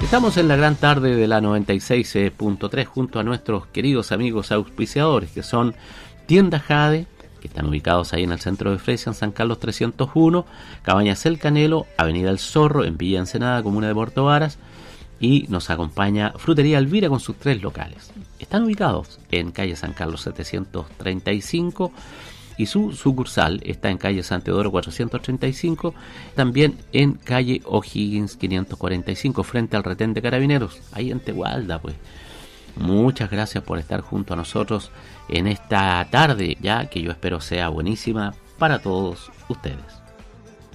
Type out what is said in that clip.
Estamos en la gran tarde de la 96.3 junto a nuestros queridos amigos auspiciadores, que son Tienda Jade, que están ubicados ahí en el centro de Fresia, en San Carlos 301, Cabañas El Canelo, Avenida El Zorro, en Villa Ensenada, comuna de Puerto Varas, y nos acompaña Frutería Elvira con sus 3 locales. Están ubicados en calle San Carlos 735 y su sucursal está en calle San Teodoro 435, también en calle O'Higgins 545, frente al retén de Carabineros, ahí en Tegualda, pues. Muchas gracias por estar junto a nosotros en esta tarde, ya que yo espero sea buenísima para todos ustedes.